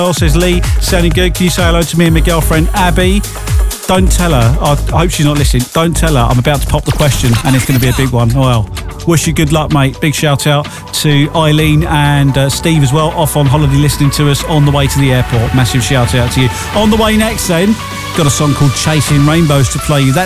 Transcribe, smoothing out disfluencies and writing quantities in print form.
Says Lee, sounding good. Can you say hello to me and my girlfriend Abby? Don't tell her. I hope she's not listening. Don't tell her. I'm about to pop the question and it's going to be a big one. Well, wish you good luck, mate. Big shout out to Eileen and Steve as well, off on holiday listening to us on the way to the airport. Massive shout out to you. On the way next then, got a song called Chasing Rainbows to play you.